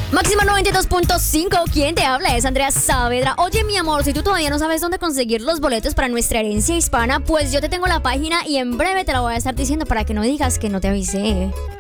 Máxima 92.5, ¿quién te habla? Es Andrea Saavedra. Oye, mi amor, si tú todavía no sabes dónde conseguir los boletos para nuestra herencia hispana, pues yo te tengo la página y en breve te la voy a estar diciendo para que no digas que no te avisé.